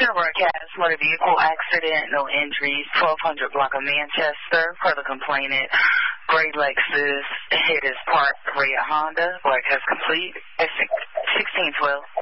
Center broadcast, motor vehicle accident, no injuries, 1200 block of Manchester, per the complainant. Gray Lexus hit his parked red Honda, broadcast complete at 1612.